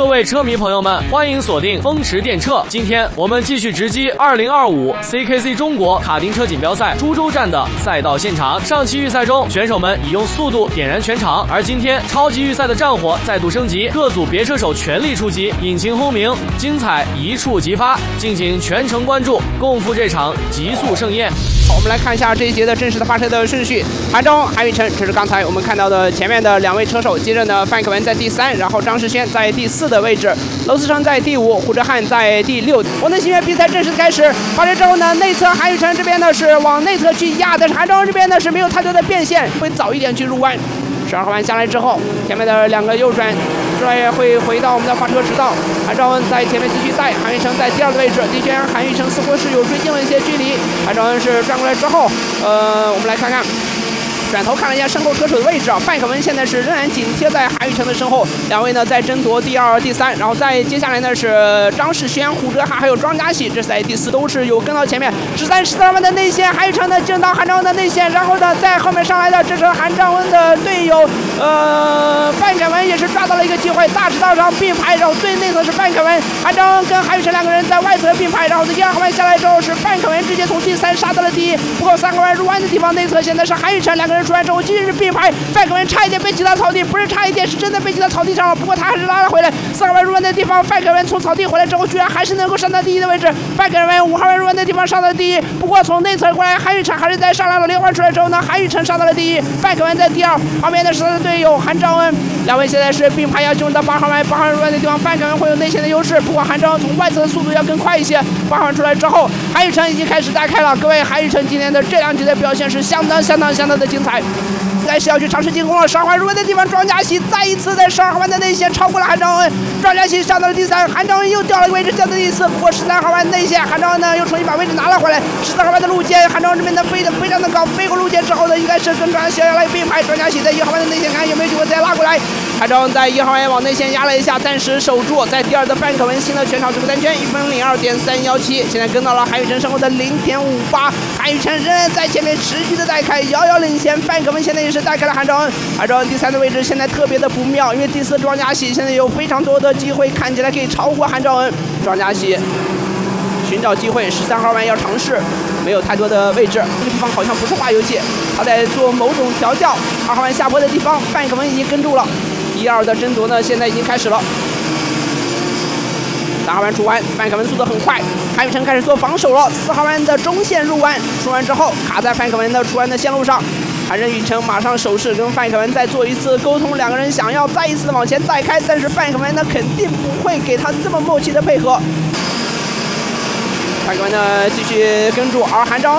各位车迷朋友们，欢迎锁定风驰电掣。今天我们继续直击2025 CKC 中国卡丁车锦标赛株洲站的赛道现场。上期预赛中，选手们已用速度点燃全场，而今天超级预赛的战火再度升级，各组别车手全力出击，引擎轰鸣，精彩一触即发。敬请全程关注，共赴这场极速盛宴。 我们来看一下这一节的正式的发车的顺序。韩中、韩宇成，这是刚才我们看到的前面的2位车手。接着呢，范可文在第3，然后张世轩在第4的位置，娄思成在第5，胡哲瀚在第6。我们的新月比赛正式开始。发车之后呢，内侧韩宇成这边呢是往内侧去压，但是韩中这边呢是没有太多的变现，会早一点去入弯。12号弯下来之后，前面的2个右转会回到我们的发车直道。韩兆恩在前面继续带，韩宇成在第2个位置。第一圈韩宇成似乎是有追进了一些距离，韩兆恩是转过来之后，我们来看看。转头看了一下身后车手的位置啊，范可文现在是仍然紧贴在韩宇成的身后，2位呢在争夺第2、第3，然后再接下来呢是张世轩、胡哲瀚还有庄嘉喜，这是在第4，都是有跟到前面。13、14弯的内线，韩宇成呢进到韩兆恩的内线，然后呢在后面上来的这是韩兆恩的队友，范可文也是抓到了一个机会，大直道上并排，然后最内侧是范可文，韩兆恩跟韩宇成2个人在外侧并排，然后在1、2号弯下来之后是范可文直接从第3杀到了第1，不过3号弯入弯的地方内侧现在是韩宇成2个人出来之后继续是并排，范可文差一点被挤到草地，不是差一点，是真的被挤到草地上了，不过他还是拉了回来。4号弯入弯的地方，范可文从草地回来之后，居然还是能够上到第1的位置。范可文5号弯入弯的地方上到第1，不过从内侧过来，韩宇成还是在上来了。连环出来之后呢，韩宇成上到了第1，范可文在第2，旁边的是他的队友韩兆恩。2位现在是并排要进入到8号弯，8号弯入弯的地方，范可文会有内线的优势，不过韩兆恩从外侧的速度要更快一些。8号弯出来之后，韩宇成已经开始带开了。各位，韩宇成今天的这2局的表现是相当的精彩。应该是要去尝试进攻了。12号弯入弯的地方，庄嘉喜再一次在12号弯的内线超过了韩兆恩，庄嘉喜上到了第3，韩兆恩又掉了一个位置，掉到第4。不过13号弯内线，韩兆恩呢又重新把位置拿了回来。14号弯的路肩，韩兆恩这边呢飞得非常的高，飞过路肩之后呢，应该是跟庄嘉喜要来并排。庄嘉喜在1号弯的内线看有没有机会再拉过来。韩兆恩在1号弯往内线压了一下，暂时守住。在第2的范可文新的全场最后单圈1分02.317，现在跟到了韩宇成身后的0.58，韩宇成仍然在前面持续的带开，遥遥领先。范可文现在也是带开了韩兆恩，韩兆恩第3的位置现在特别的不妙，因为第4庄嘉喜现在有非常多的机会，看起来可以超过韩兆恩。庄嘉喜寻找机会，13号弯要尝试，没有太多的位置，这个地方好像不是化油器，他在做某种调教。2号弯下坡的地方，范可文已经跟住了。1、2的争夺呢，现在已经开始了。3号弯出弯，范可文速度很快，韩宇成开始做防守了。4号弯的中线入弯，出弯之后卡在范可文的出弯的线路上。韩宇成马上手势跟范可文再做一次沟通，2个人想要再一次的往前带开，但是范可文呢肯定不会给他这么默契的配合。范可文呢继续跟住，而韩兆